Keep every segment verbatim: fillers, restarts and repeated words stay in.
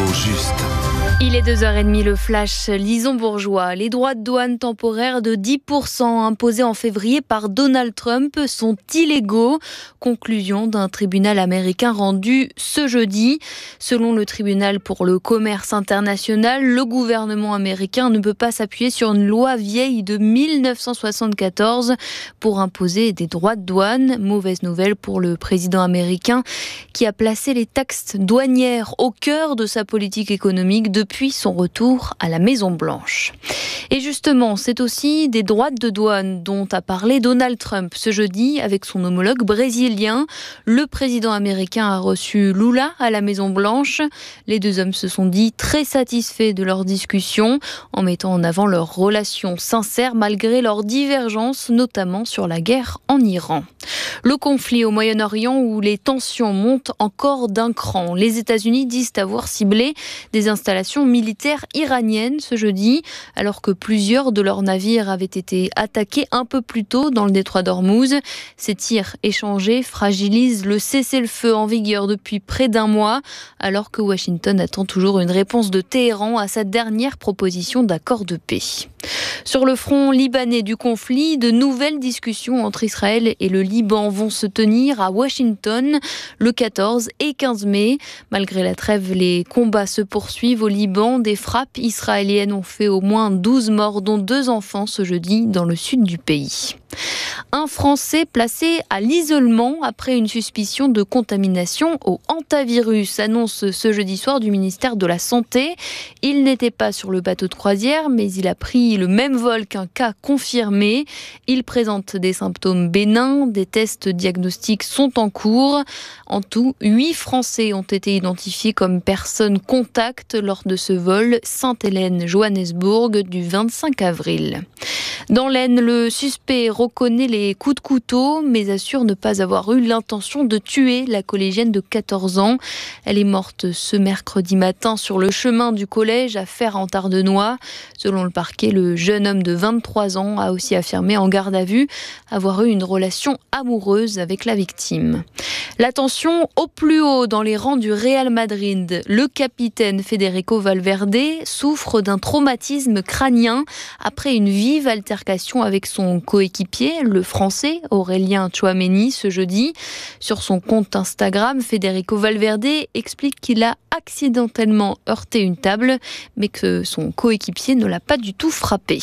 L'info juste. Il est deux heures trente, le flash Lison Bourgeois. Les droits de douane temporaires de dix pour cent imposés en février par Donald Trump sont illégaux. Conclusion d'un tribunal américain rendu ce jeudi. Selon le tribunal pour le commerce international, le gouvernement américain ne peut pas s'appuyer sur une loi vieille de mille neuf cent soixante-quatorze pour imposer des droits de douane. Mauvaise nouvelle pour le président américain qui a placé les taxes douanières au cœur de sa politique économique depuis Depuis son retour à la Maison-Blanche. Et justement, c'est aussi des droits de douane dont a parlé Donald Trump ce jeudi avec son homologue brésilien. Le président américain a reçu Lula à la Maison-Blanche. Les deux hommes se sont dit très satisfaits de leur discussion en mettant en avant leurs relations sincères malgré leurs divergences, notamment sur la guerre en Iran. Le conflit au Moyen-Orient où les tensions montent encore d'un cran. Les États-Unis disent avoir ciblé des installations militaires iraniennes ce jeudi, alors que plusieurs de leurs navires avaient été attaqués un peu plus tôt dans le détroit d'Ormuz. Ces tirs échangés fragilisent le cessez-le-feu en vigueur depuis près d'un mois, alors que Washington attend toujours une réponse de Téhéran à sa dernière proposition d'accord de paix. Sur le front libanais du conflit, de nouvelles discussions entre Israël et le Liban vont se tenir à Washington le quatorze et quinze mai. Malgré la trêve, les combats se poursuivent au Liban. Des frappes israéliennes ont fait au moins douze morts, dont deux enfants ce jeudi dans le sud du pays. Un Français placé à l'isolement après une suspicion de contamination au hantavirus, annonce ce jeudi soir du ministère de la Santé. Il n'était pas sur le bateau de croisière, mais il a pris le même vol qu'un cas confirmé. Il présente des symptômes bénins, des tests diagnostiques sont en cours. En tout, huit Français ont été identifiés comme personnes contact lors de ce vol Sainte-Hélène-Johannesburg du vingt-cinq avril. Dans l'Aisne, le suspect reconnaît les coups de couteau, mais assure ne pas avoir eu l'intention de tuer la collégienne de quatorze ans. Elle est morte ce mercredi matin sur le chemin du collège à Fère-en-Tardenois. Selon le parquet, le jeune homme de vingt-trois ans a aussi affirmé en garde à vue avoir eu une relation amoureuse avec la victime. La tension au plus haut dans les rangs du Real Madrid. Le capitaine Federico Valverde souffre d'un traumatisme crânien après une vive altercation avec son coéquipier, le Français Aurélien Tchouaméni, ce jeudi. Sur son compte Instagram, Federico Valverde explique qu'il a accidentellement heurté une table, mais que son coéquipier ne l'a pas du tout frappé.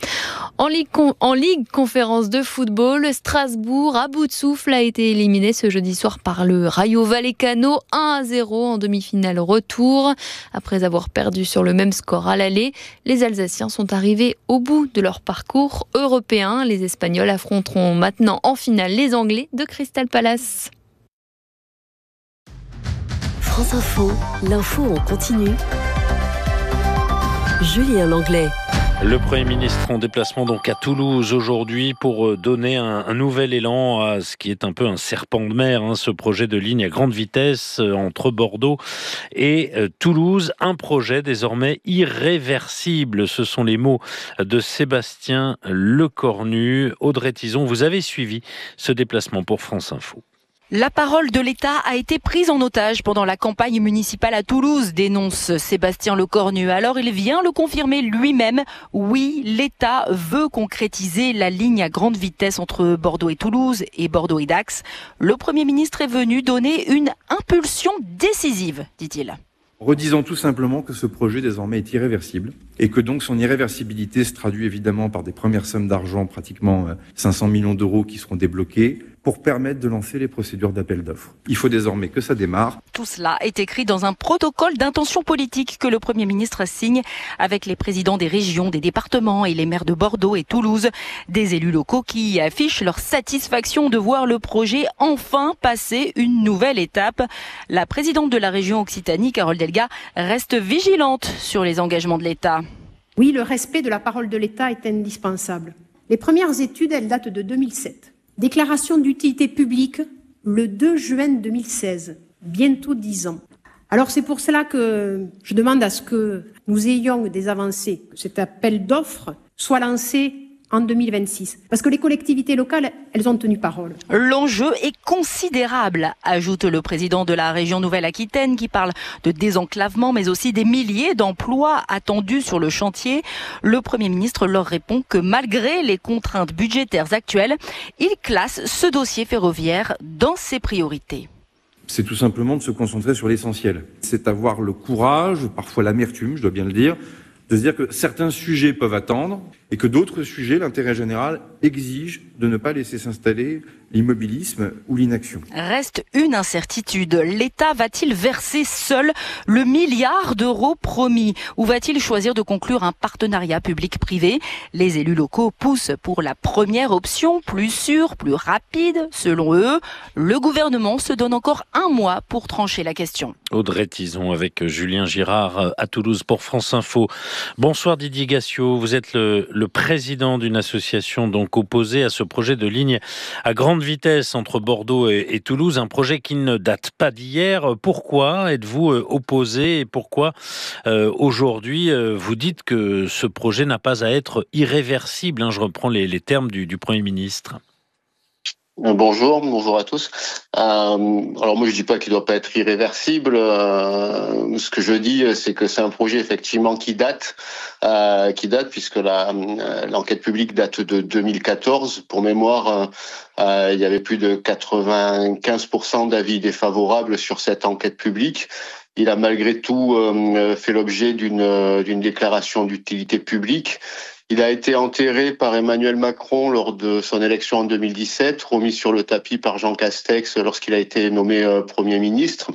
En Ligue, en Ligue conférence de football, Strasbourg, à bout de souffle, a été éliminé ce jeudi soir par le Rayo Vallecano, un à zéro en demi-finale retour. Après avoir perdu sur le même score à l'aller, les Alsaciens sont arrivés au bout de leur parcours européen. Les Espagnols affronteront maintenant en finale les Anglais de Crystal Palace. France Info, l'info en continu. Julien Langlais. Le Premier ministre en déplacement donc à Toulouse aujourd'hui pour donner un, un nouvel élan à ce qui est un peu un serpent de mer, hein, ce projet de ligne à grande vitesse entre Bordeaux et euh, Toulouse. Un projet désormais irréversible. Ce sont les mots de Sébastien Lecornu. Audrey Tison, vous avez suivi ce déplacement pour France Info. La parole de l'État a été prise en otage pendant la campagne municipale à Toulouse, dénonce Sébastien Lecornu. Alors il vient le confirmer lui-même. Oui, l'État veut concrétiser la ligne à grande vitesse entre Bordeaux et Toulouse et Bordeaux et Dax. Le Premier ministre est venu donner une impulsion décisive, dit-il. Redisons tout simplement que ce projet désormais est irréversible et que donc son irréversibilité se traduit évidemment par des premières sommes d'argent, pratiquement cinq cents millions d'euros qui seront débloqués pour permettre de lancer les procédures d'appel d'offres. Il faut désormais que ça démarre. Tout cela est écrit dans un protocole d'intention politique que le Premier ministre signe avec les présidents des régions, des départements et les maires de Bordeaux et Toulouse. Des élus locaux qui affichent leur satisfaction de voir le projet enfin passer une nouvelle étape. La présidente de la région Occitanie, Carole Delga, reste vigilante sur les engagements de l'État. Oui, le respect de la parole de l'État est indispensable. Les premières études, elles datent de deux mille sept. Déclaration d'utilité publique le deux juin deux mille seize, bientôt dix ans. Alors c'est pour cela que je demande à ce que nous ayons des avancées, que cet appel d'offres soit lancé en deux mille vingt-six. Parce que les collectivités locales, elles ont tenu parole. L'enjeu est considérable, ajoute le président de la région Nouvelle-Aquitaine qui parle de désenclavement mais aussi des milliers d'emplois attendus sur le chantier. Le Premier ministre leur répond que malgré les contraintes budgétaires actuelles, il classe ce dossier ferroviaire dans ses priorités. C'est tout simplement de se concentrer sur l'essentiel. C'est avoir le courage, parfois l'amertume, je dois bien le dire, de se dire que certains sujets peuvent attendre et que d'autres sujets, l'intérêt général, exigent de ne pas laisser s'installer l'immobilisme ou l'inaction. Reste une incertitude. L'État va-t-il verser seul le milliard d'euros promis ou va-t-il choisir de conclure un partenariat public-privé? Les élus locaux poussent pour la première option, plus sûre, plus rapide. Selon eux, le gouvernement se donne encore un mois pour trancher la question. Audrey Tison avec Julien Girard à Toulouse pour France Info. Bonsoir Didier Gassiot, vous êtes le, le président d'une association donc opposée à ce projet de ligne à grande vitesse entre Bordeaux et, et Toulouse, un projet qui ne date pas d'hier. Pourquoi êtes-vous opposé et pourquoi euh, aujourd'hui euh, vous dites que ce projet n'a pas à être irréversible, hein, je reprends les, les termes du, du Premier ministre. Bonjour, bonjour à tous. Euh, alors moi je dis pas qu'il doit pas être irréversible. Euh, ce que je dis, c'est que c'est un projet effectivement qui date, euh, qui date puisque la, l'enquête publique date de deux mille quatorze. Pour mémoire, euh, il y avait plus de quatre-vingt-quinze pour cent d'avis défavorables sur cette enquête publique. Il a malgré tout euh, fait l'objet d'une, d'une déclaration d'utilité publique. Il a été enterré par Emmanuel Macron lors de son élection en deux mille dix-sept, remis sur le tapis par Jean Castex lorsqu'il a été nommé euh, Premier ministre.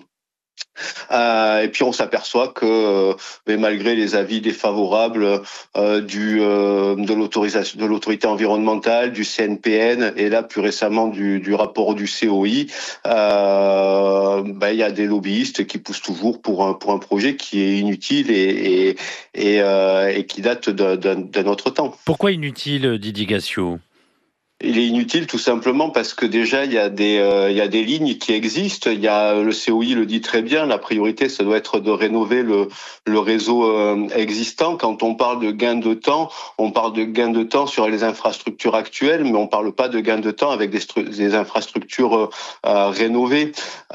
Euh, et puis on s'aperçoit que euh, mais malgré les avis défavorables euh, du euh, de l'autorisation de l'autorité environnementale, du C N P N et là plus récemment du, du rapport du C O I, euh, ben, il y a des lobbyistes qui poussent toujours pour un pour un projet qui est inutile et et et, euh, et qui date d'un, d'un, d'un autre temps. Pourquoi inutile, Didier Gassiot ? Il est inutile tout simplement parce que déjà il y a des euh, il y a des lignes qui existent. Il y a le C O I le dit très bien. La priorité ça doit être de rénover le le réseau euh, existant. Quand on parle de gain de temps, on parle de gain de temps sur les infrastructures actuelles, mais on parle pas de gain de temps avec des, stru- des infrastructures euh, euh, rénovées.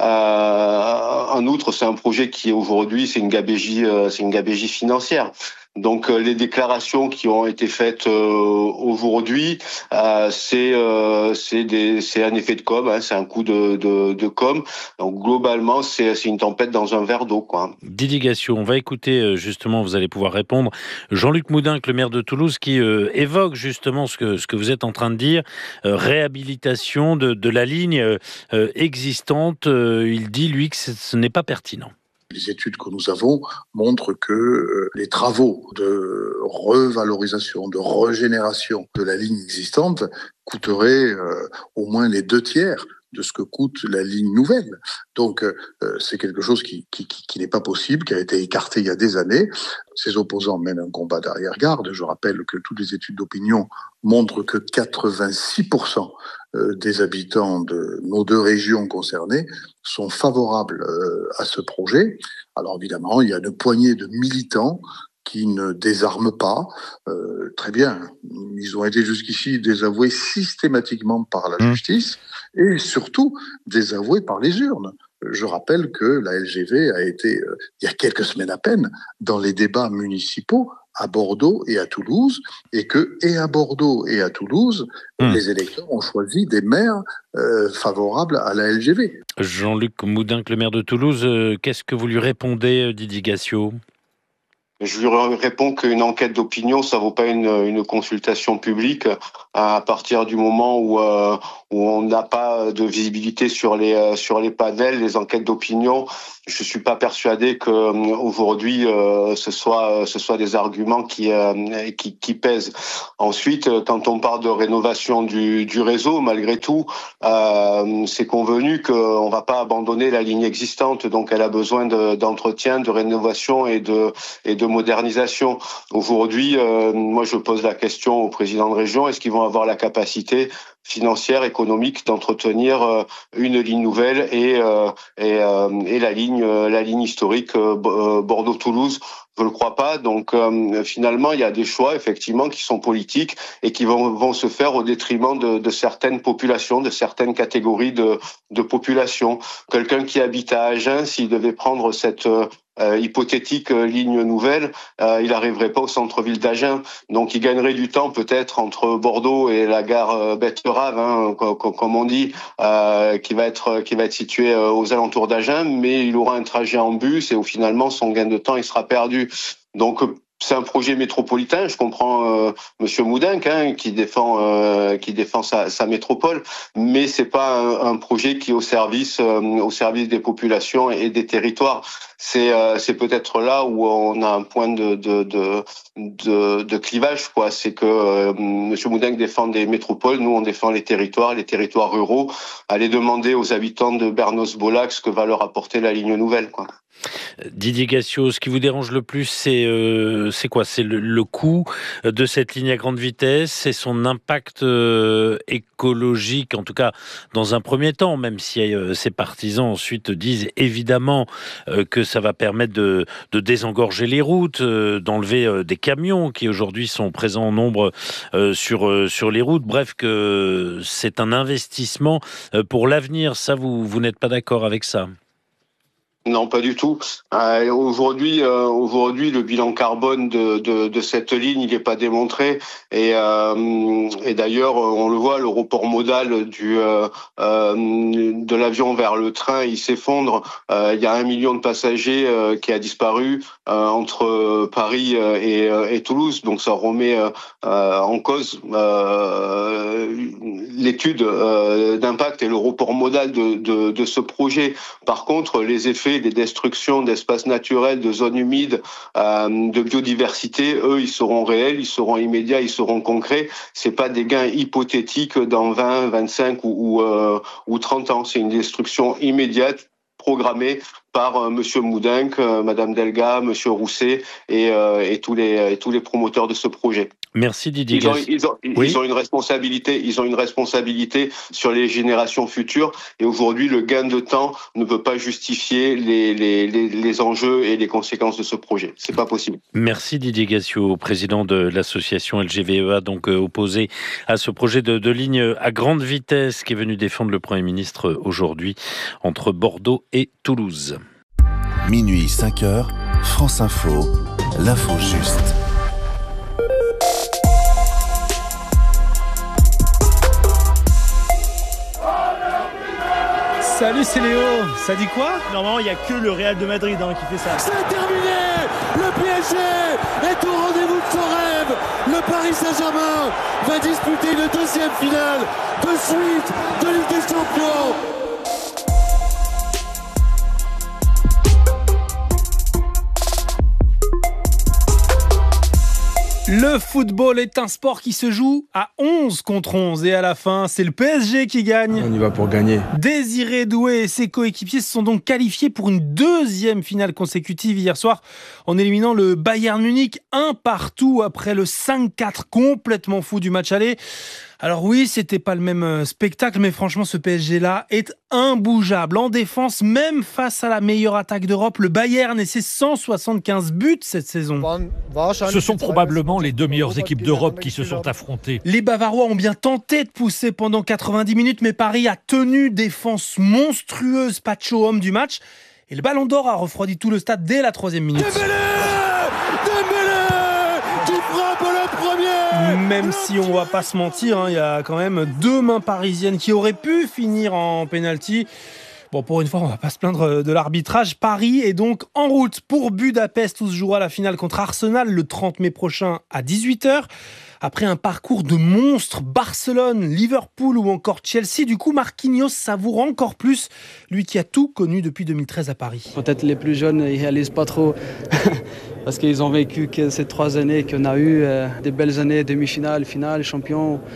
Euh, en outre, c'est un projet qui aujourd'hui c'est une gabegie euh, c'est une gabegie financière. Donc euh, les déclarations qui ont été faites euh, aujourd'hui, euh, c'est euh, c'est des c'est un effet de com, hein, c'est un coup de, de de com. Donc globalement c'est c'est une tempête dans un verre d'eau, quoi. Didier Gassiot, on va écouter justement, vous allez pouvoir répondre, Jean-Luc Moudinque, le maire de Toulouse, qui euh, évoque justement ce que ce que vous êtes en train de dire, euh, réhabilitation de de la ligne euh, existante. Euh, il dit lui que ce n'est pas pertinent. Les études que nous avons montrent que euh, les travaux de revalorisation, de régénération de la ligne existante coûteraient euh, au moins les deux tiers de ce que coûte la ligne nouvelle. Donc, euh, c'est quelque chose qui, qui, qui, qui n'est pas possible, qui a été écarté il y a des années. Ces opposants mènent un combat d'arrière-garde. Je rappelle que toutes les études d'opinion montrent que quatre-vingt-six pour cent des habitants de nos deux régions concernées sont favorables à ce projet. Alors évidemment, il y a une poignée de militants qui ne désarment pas. Euh, très bien, ils ont été jusqu'ici désavoués systématiquement par la justice et surtout désavoués par les urnes. Je rappelle que la L G V a été, euh, il y a quelques semaines à peine, dans les débats municipaux à Bordeaux et à Toulouse, et que, et à Bordeaux et à Toulouse, mmh. les électeurs ont choisi des maires euh, favorables à la L G V. Jean-Luc Moudinque, le maire de Toulouse, euh, qu'est-ce que vous lui répondez, Didier Gassiot ? Je lui réponds qu'une enquête d'opinion, ça vaut pas une, une consultation publique à partir du moment où, euh, où on n'a pas de visibilité sur les sur les panels, les enquêtes d'opinion. Je suis pas persuadé que aujourd'hui euh, ce soit ce soit des arguments qui euh, qui, qui pèsent. Ensuite, quand on parle de rénovation du, du réseau, malgré tout, euh, c'est convenu qu'on va pas abandonner la ligne existante, donc elle a besoin de, d'entretien, de rénovation et de et de modernisation. Aujourd'hui, euh, moi je pose la question au président de région, est-ce qu'ils vont avoir la capacité financière, économique d'entretenir euh, une ligne nouvelle et euh, et, euh, et la ligne euh, la ligne historique euh, Bordeaux-Toulouse. Je le crois pas. Donc euh, finalement, il y a des choix effectivement qui sont politiques et qui vont vont se faire au détriment de, de certaines populations, de certaines catégories de de population. Quelqu'un qui habite à Agen, s'il devait prendre cette euh, Euh, hypothétique euh, ligne nouvelle, euh, il n'arriverait pas au centre-ville d'Agen. Donc, il gagnerait du temps peut-être entre Bordeaux et la gare euh, Betterave, hein, comme, comme on dit, euh, qui va être qui va être située euh, aux alentours d'Agen, mais il aura un trajet en bus et où finalement son gain de temps il sera perdu. Donc c'est un projet métropolitain. Je comprends euh, Monsieur Moudenc hein, qui défend euh, qui défend sa, sa métropole, mais c'est pas un, un projet qui est au service euh, au service des populations et des territoires. C'est euh, c'est peut-être là où on a un point de de de de, de clivage quoi. C'est que euh, Monsieur Moudenc défend des métropoles, nous on défend les territoires, les territoires ruraux. Allez demander aux habitants de Bernos-Bolac ce que va leur apporter la ligne nouvelle quoi. Didier Gassiot, ce qui vous dérange le plus, c'est euh, c'est quoi ? C'est le, le coût de cette ligne à grande vitesse, c'est son impact euh, écologique, en tout cas dans un premier temps, même si euh, ses partisans ensuite disent évidemment euh, que ça va permettre de, de désengorger les routes, euh, d'enlever euh, des camions qui aujourd'hui sont présents en nombre euh, sur, euh, sur les routes. Bref, que c'est un investissement euh, pour l'avenir. Ça, vous, vous n'êtes pas d'accord avec ça ? Non, pas du tout. Euh, aujourd'hui, euh, aujourd'hui, le bilan carbone de, de, de cette ligne, il n'est pas démontré. Et, euh, et d'ailleurs, on le voit, le report modal du euh, euh, de l'avion vers le train, il s'effondre. Euh, il y a un million de passagers euh, qui a disparu euh, entre Paris et, et Toulouse. Donc, ça remet euh, en cause euh, l'étude euh, d'impact et le report modal de, de, de ce projet. Par contre, les effets des destructions d'espaces naturels, de zones humides, euh, de biodiversité, eux, ils seront réels, ils seront immédiats, ils seront concrets. C'est pas des gains hypothétiques dans vingt, vingt-cinq ou, ou, euh, ou trente ans. C'est une destruction immédiate, programmée par euh, Monsieur Moudenc, euh, Madame Delga, Monsieur Rousset et, euh, et tous les et tous les promoteurs de ce projet. Merci Didier. Ils ont, ils, ont, ils oui. ont une responsabilité. Ils ont une responsabilité sur les générations futures. Et aujourd'hui, le gain de temps ne peut pas justifier les, les, les, les enjeux et les conséquences de ce projet. C'est pas possible. Merci Didier Gassiot, président de l'association L G V E A, donc euh, opposé à ce projet de, de ligne à grande vitesse qui est venu défendre le Premier ministre aujourd'hui entre Bordeaux et Toulouse. Minuit cinq heures, France Info, l'info juste. Salut, c'est Léo. Ça dit quoi ? Normalement, il n'y a que le Real de Madrid hein, qui fait ça. C'est terminé. Le P S G est au rendez-vous de son rêve. Le Paris Saint-Germain va disputer une deuxième finale de suite de Ligue des Champions. Le football est un sport qui se joue à onze contre onze et à la fin, c'est le P S G qui gagne. On y va pour gagner. Désiré Doué et ses coéquipiers se sont donc qualifiés pour une deuxième finale consécutive hier soir en éliminant le Bayern Munich un partout après le cinq quatre complètement fou du match aller. Alors oui, c'était pas le même spectacle, mais franchement, ce P S G-là est imbougeable. En défense, même face à la meilleure attaque d'Europe, le Bayern et ses cent soixante-quinze buts cette saison. Ce sont probablement les deux meilleures équipes d'Europe qui se sont affrontées. Les Bavarois ont bien tenté de pousser pendant quatre-vingt-dix minutes, mais Paris a tenu défense monstrueuse, Pacho, homme du match. Et le Ballon d'Or a refroidi tout le stade dès la troisième minute. Dembélé Dembélé qui frappe le premier. Même si on va pas se mentir, il hein, y a quand même deux mains parisiennes qui auraient pu finir en pénalty. Bon, pour une fois, on va pas se plaindre de l'arbitrage. Paris est donc en route pour Budapest où se jouera la finale contre Arsenal le trente mai prochain à dix-huit heures. Après un parcours de monstres, Barcelone, Liverpool ou encore Chelsea, du coup Marquinhos savoure encore plus, lui qui a tout connu depuis deux mille treize à Paris. Peut-être les plus jeunes, ils réalisent pas trop parce qu'ils ont vécu que ces trois années qu'on a eu, euh, des belles années, demi-finale, finale, champion.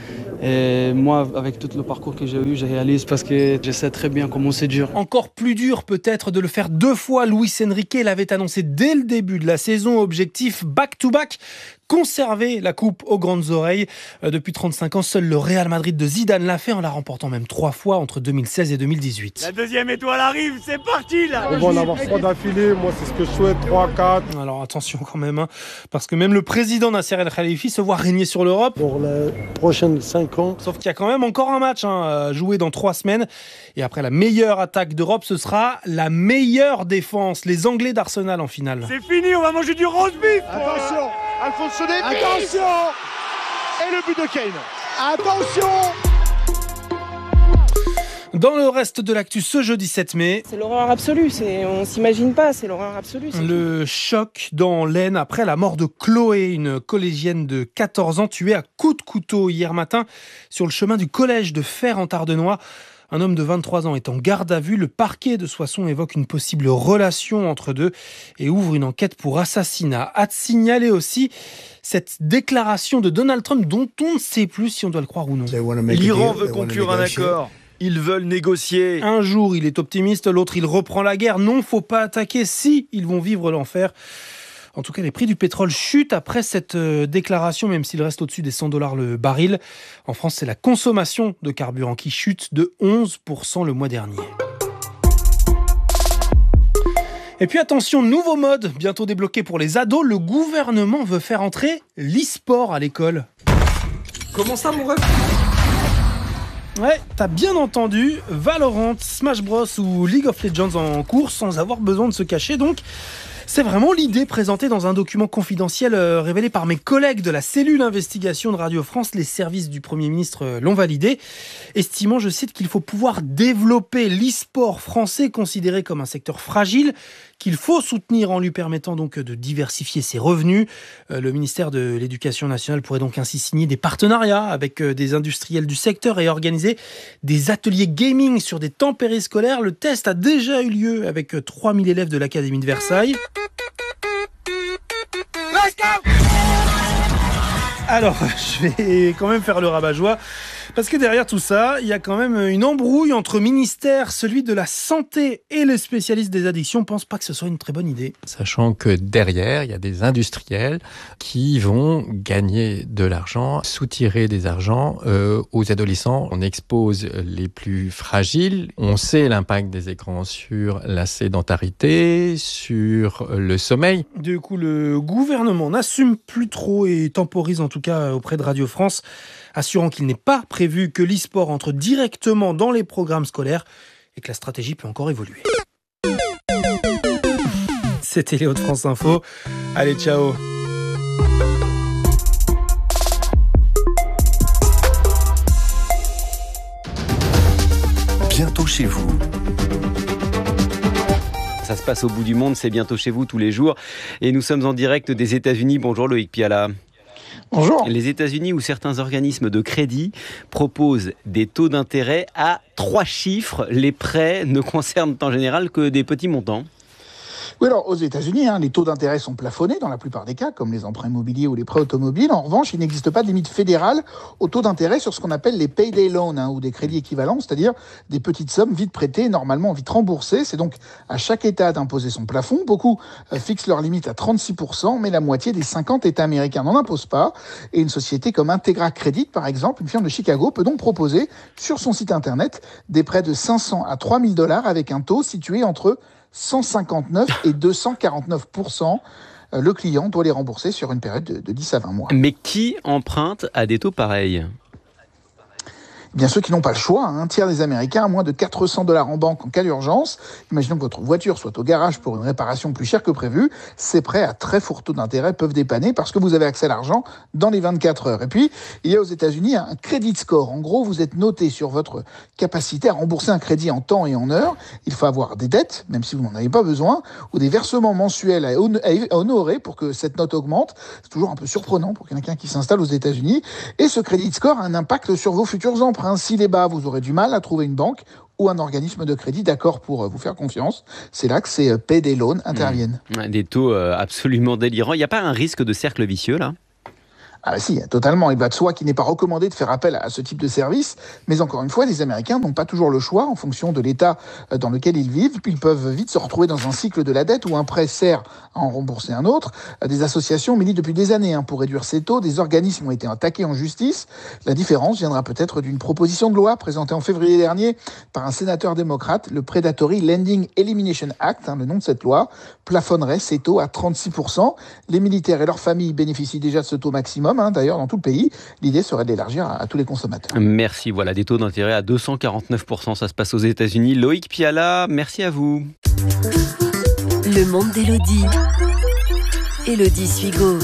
Et moi, avec tout le parcours que j'ai eu, je réalise parce que je sais très bien comment c'est dur. Encore plus dur peut-être de le faire deux fois. Luis Enrique l'avait annoncé dès le début de la saison. Objectif back-to-back. Conserver la coupe aux grandes oreilles. Euh, depuis trente-cinq ans, seul le Real Madrid de Zidane l'a fait en la remportant même trois fois entre deux mille seize et deux mille dix-huit. La deuxième étoile arrive, c'est parti là. On va en avoir trois d'affilée, moi c'est ce que je souhaite, trois, quatre. Alors attention quand même, hein, parce que même le président Nasser El Khalifi se voit régner sur l'Europe. Pour les prochaines cinq ans. Sauf qu'il y a quand même encore un match hein, à jouer dans trois semaines. Et après la meilleure attaque d'Europe, ce sera la meilleure défense. Les Anglais d'Arsenal en finale. C'est fini, on va manger du roast beef. Attention, Alphonso Davies. Attention. Et le but de Kane. Attention. Dans le reste de l'actu ce jeudi sept mai... C'est l'horreur absolue, c'est, on s'imagine pas, c'est l'horreur absolue. C'est le tout. Choc dans l'Aisne après la mort de Chloé, une collégienne de quatorze ans tuée à coups de couteau hier matin sur le chemin du collège de Fer en Tardenois. Un homme de vingt-trois ans est en garde à vue. Le parquet de Soissons évoque une possible relation entre deux et ouvre une enquête pour assassinat. À signaler aussi cette déclaration de Donald Trump dont on ne sait plus si on doit le croire ou non. L'Iran veut conclure un accord. Ils veulent négocier. Un jour, il est optimiste, l'autre, il reprend la guerre. Non, faut pas attaquer si ils vont vivre l'enfer. En tout cas, les prix du pétrole chutent après cette déclaration, même s'il reste au-dessus des cent dollars le baril. En France, c'est la consommation de carburant qui chute de onze pour cent le mois dernier. Et puis attention, nouveau mode, bientôt débloqué pour les ados. Le gouvernement veut faire entrer l'e-sport à l'école. Comment ça, mon rêve ? Ouais, t'as bien entendu, Valorant, Smash Bros ou League of Legends en cours sans avoir besoin de se cacher donc. C'est vraiment l'idée présentée dans un document confidentiel euh, révélé par mes collègues de la cellule investigation de Radio France. Les services du Premier ministre euh, l'ont validé, estimant, je cite, qu'il faut pouvoir développer l'e-sport français considéré comme un secteur fragile, qu'il faut soutenir en lui permettant donc de diversifier ses revenus. Euh, le ministère de l'Éducation nationale pourrait donc ainsi signer des partenariats avec euh, des industriels du secteur et organiser des ateliers gaming sur des temps périscolaires. Le test a déjà eu lieu avec euh, trois mille élèves de l'Académie de Versailles. Let's go. Alors, je vais quand même faire le rabat-joie, parce que derrière tout ça, il y a quand même une embrouille entre ministères, celui de la santé et les spécialistes des addictions. Je pense pas que ce soit une très bonne idée. Sachant que derrière, il y a des industriels qui vont gagner de l'argent, soutirer des argents euh, aux adolescents. On expose les plus fragiles. On sait l'impact des écrans sur la sédentarité, sur le sommeil. Du coup, le gouvernement n'assume plus trop et temporise en tout cas auprès de Radio France, assurant qu'il n'est pas prévu que l'e-sport entre directement dans les programmes scolaires et que la stratégie peut encore évoluer. C'était Léo de France Info. Allez, ciao. Bientôt chez vous. Ça se passe au bout du monde, c'est bientôt chez vous tous les jours. Et nous sommes en direct des États-Unis. Bonjour Loïc Piala. Bonjour. Les États-Unis, où certains organismes de crédit proposent des taux d'intérêt à trois chiffres. Les prêts ne concernent en général que des petits montants. Oui, alors aux États-Unis, hein, les taux d'intérêt sont plafonnés dans la plupart des cas, comme les emprunts immobiliers ou les prêts automobiles. En revanche, il n'existe pas de limite fédérale au taux d'intérêt sur ce qu'on appelle les payday loans, hein, ou des crédits équivalents, c'est-à-dire des petites sommes vite prêtées, normalement vite remboursées. C'est donc à chaque État d'imposer son plafond. Beaucoup euh, fixent leur limite à trente-six pour cent, mais la moitié des cinquante États américains n'en imposent pas. Et une société comme Integra Credit, par exemple, une firme de Chicago, peut donc proposer sur son site internet des prêts de cinq cents à trois mille dollars avec un taux situé entre cent cinquanteneuf et deux cent quarante-neuf pour cent. Le client doit les rembourser sur une période de dix à vingt mois. Mais qui emprunte à des taux pareils ? Bien ceux qui n'ont pas le choix, un tiers des Américains a moins de quatre cents dollars en banque en cas d'urgence. Imaginons que votre voiture soit au garage pour une réparation plus chère que prévu. Ces prêts à très fort taux d'intérêt peuvent dépanner parce que vous avez accès à l'argent dans les vingt-quatre heures. Et puis, il y a aux États-Unis un credit score. En gros, vous êtes noté sur votre capacité à rembourser un crédit en temps et en heure. Il faut avoir des dettes, même si vous n'en avez pas besoin, ou des versements mensuels à honorer pour que cette note augmente. C'est toujours un peu surprenant pour quelqu'un qui s'installe aux États-Unis. Et ce credit score a un impact sur vos futurs emprunts. S'il est bas, vous aurez du mal à trouver une banque ou un organisme de crédit d'accord pour vous faire confiance. C'est là que ces payday loans interviennent. Mmh. Des taux absolument délirants. Il n'y a pas un risque de cercle vicieux là ? Ah bah si, totalement. Il va de soi qu'il n'est pas recommandé de faire appel à ce type de service. Mais encore une fois, les Américains n'ont pas toujours le choix en fonction de l'état dans lequel ils vivent. Puis ils peuvent vite se retrouver dans un cycle de la dette où un prêt sert à en rembourser un autre. Des associations militent depuis des années hein, pour réduire ces taux. Des organismes ont été attaqués en justice. La différence viendra peut-être d'une proposition de loi présentée en février dernier par un sénateur démocrate. Le Predatory Lending Elimination Act, hein, le nom de cette loi, plafonnerait ces taux à trente-six pour cent. Les militaires et leurs familles bénéficient déjà de ce taux maximum, hein, d'ailleurs dans tout le pays. L'idée serait de l'élargir à, à tous les consommateurs. Merci, voilà, des taux d'intérêt à deux cent quarante-neuf pour cent, ça se passe aux États-Unis. Loïc Piala, merci à vous. Le monde d'Élodie. Élodie Suigo.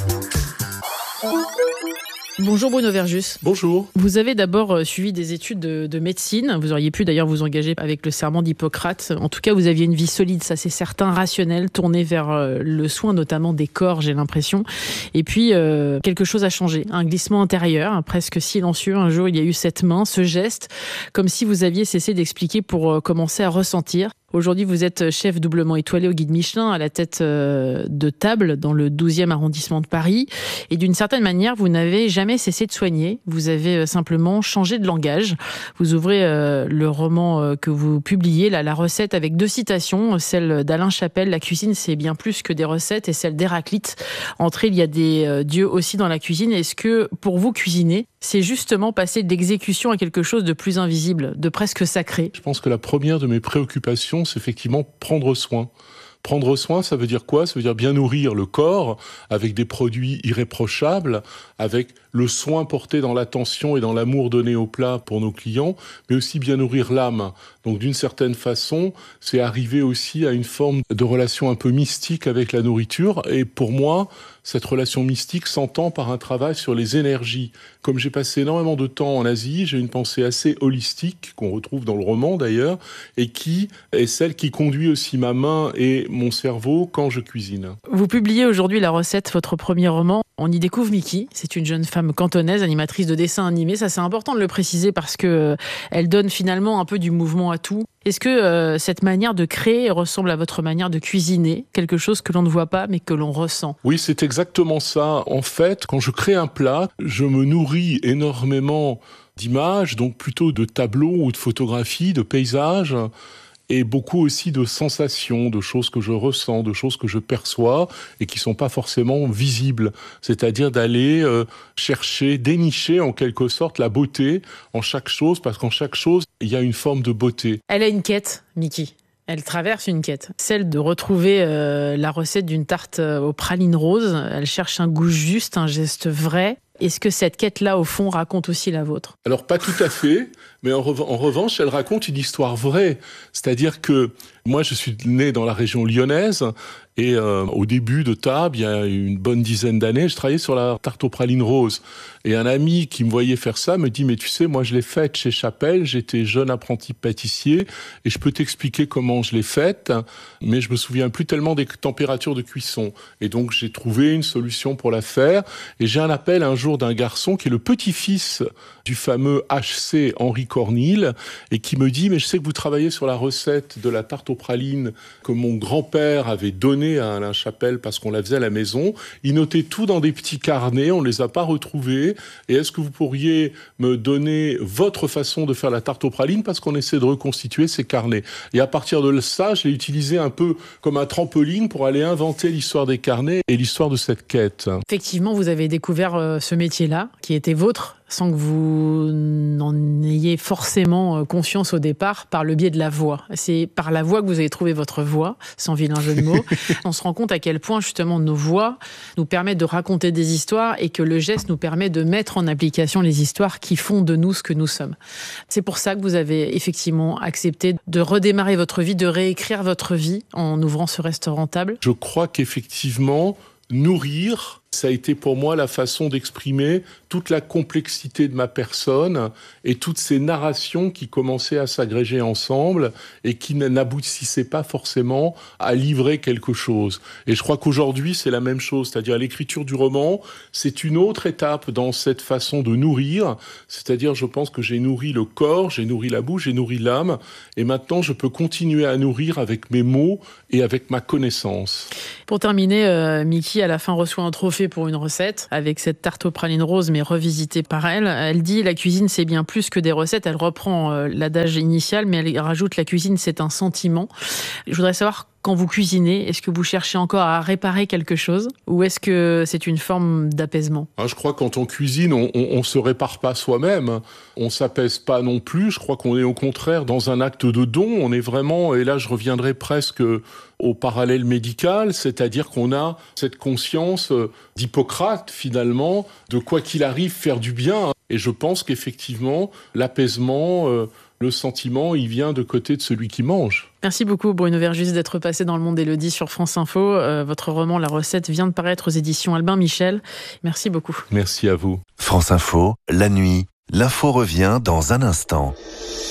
Bonjour Bruno Verjus. Bonjour. Vous avez d'abord suivi des études de, de médecine. Vous auriez pu d'ailleurs vous engager avec le serment d'Hippocrate. En tout cas, vous aviez une vie solide, ça c'est certain, rationnelle, tournée vers le soin notamment des corps, j'ai l'impression. Et puis, euh, quelque chose a changé. Un glissement intérieur, presque silencieux. Un jour, il y a eu cette main, ce geste, comme si vous aviez cessé d'expliquer pour commencer à ressentir. Aujourd'hui, vous êtes chef doublement étoilé au Guide Michelin, à la tête de table dans le douzième arrondissement de Paris. Et d'une certaine manière, vous n'avez jamais cessé de soigner. Vous avez simplement changé de langage. Vous ouvrez le roman que vous publiez, là, La recette, avec deux citations. Celle d'Alain Chapelle, la cuisine, c'est bien plus que des recettes. Et celle d'Héraclite, entre il y a des dieux aussi dans la cuisine. Est-ce que, pour vous, cuisiner, c'est justement passer d'exécution à quelque chose de plus invisible, de presque sacré? Je pense que la première de mes préoccupations, c'est effectivement prendre soin. Prendre soin, ça veut dire quoi ? Ça veut dire bien nourrir le corps avec des produits irréprochables, avec le soin porté dans l'attention et dans l'amour donné au plat pour nos clients, mais aussi bien nourrir l'âme. Donc d'une certaine façon, c'est arriver aussi à une forme de relation un peu mystique avec la nourriture. Et pour moi, cette relation mystique s'entend par un travail sur les énergies. Comme j'ai passé énormément de temps en Asie, j'ai une pensée assez holistique, qu'on retrouve dans le roman d'ailleurs, et qui est celle qui conduit aussi ma main et mon cerveau quand je cuisine. Vous publiez aujourd'hui La recette, votre premier roman. On y découvre Miki, c'est une jeune femme cantonaise, animatrice de dessins animés. Ça, c'est important de le préciser parce que euh, elle donne finalement un peu du mouvement à tout. Est-ce que euh, cette manière de créer ressemble à votre manière de cuisiner, quelque chose que l'on ne voit pas mais que l'on ressent? Oui, c'est exactement ça. En fait, quand je crée un plat, je me nourris énormément d'images, donc plutôt de tableaux ou de photographies, de paysages, et beaucoup aussi de sensations, de choses que je ressens, de choses que je perçois et qui sont pas forcément visibles. C'est-à-dire d'aller euh, chercher, dénicher en quelque sorte la beauté en chaque chose, parce qu'en chaque chose, il y a une forme de beauté. Elle a une quête, Miki. Elle traverse une quête, celle de retrouver euh, la recette d'une tarte aux pralines roses. Elle cherche un goût juste, un geste vrai. Est-ce que cette quête-là, au fond, raconte aussi la vôtre? Alors, pas tout à fait, mais en, rev- en revanche, elle raconte une histoire vraie. C'est-à-dire que moi, je suis né dans la région lyonnaise, et euh, au début de Tarbes, il y a une bonne dizaine d'années, je travaillais sur la tarte aux pralines roses. Et un ami qui me voyait faire ça me dit « Mais tu sais, moi, je l'ai faite chez Chapelle, j'étais jeune apprenti pâtissier, et je peux t'expliquer comment je l'ai faite, mais je me souviens plus tellement des températures de cuisson. » Et donc, j'ai trouvé une solution pour la faire, et j'ai un appel un jour d'un garçon qui est le petit-fils du fameux H C Henri Cornille, et qui me dit « Mais je sais que vous travaillez sur la recette de la tarte aux pralines que mon grand-père avait donnée à Alain Chapelle parce qu'on la faisait à la maison. Il notait tout dans des petits carnets, on ne les a pas retrouvés. Et est-ce que vous pourriez me donner votre façon de faire la tarte aux pralines parce qu'on essaie de reconstituer ces carnets ?» Et à partir de ça, je l'ai utilisé un peu comme un trampoline pour aller inventer l'histoire des carnets et l'histoire de cette quête. Effectivement, vous avez découvert euh, ce métier-là, qui était vôtre, sans que vous n'en ayez forcément conscience au départ, par le biais de la voix. C'est par la voix que vous avez trouvé votre voix, sans vilain jeu de mots. On se rend compte à quel point, justement, nos voix nous permettent de raconter des histoires et que le geste nous permet de mettre en application les histoires qui font de nous ce que nous sommes. C'est pour ça que vous avez effectivement accepté de redémarrer votre vie, de réécrire votre vie en ouvrant ce restaurant table. Je crois qu'effectivement, nourrir, ça a été pour moi la façon d'exprimer toute la complexité de ma personne et toutes ces narrations qui commençaient à s'agréger ensemble et qui n'aboutissaient pas forcément à livrer quelque chose. Et je crois qu'aujourd'hui, c'est la même chose. C'est-à-dire l'écriture du roman, c'est une autre étape dans cette façon de nourrir. C'est-à-dire, je pense que j'ai nourri le corps, j'ai nourri la bouche, j'ai nourri l'âme. Et maintenant, je peux continuer à nourrir avec mes mots et avec ma connaissance. Pour terminer, euh, Miki, à la fin, reçoit un trophée fait pour une recette, avec cette tarte aux pralines roses, mais revisitée par elle. Elle dit la cuisine, c'est bien plus que des recettes. Elle reprend euh, l'adage initial, mais elle rajoute la cuisine, c'est un sentiment. Je voudrais savoir, quand vous cuisinez, est-ce que vous cherchez encore à réparer quelque chose ou est-ce que c'est une forme d'apaisement ? Ah, je crois que quand on cuisine, on, on, on se répare pas soi-même. On s'apaise pas non plus. Je crois qu'on est au contraire dans un acte de don. On est vraiment, et là je reviendrai presque au parallèle médical, c'est-à-dire qu'on a cette conscience d'Hippocrate finalement, de quoi qu'il arrive faire du bien. Et je pense qu'effectivement, l'apaisement, euh, le sentiment, il vient de côté de celui qui mange. Merci beaucoup Bruno Verjus d'être passé dans Le Monde d'Élodie sur France Info. Euh, votre roman La Recette vient de paraître aux éditions Albin Michel. Merci beaucoup. Merci à vous. France Info, la nuit, l'info revient dans un instant.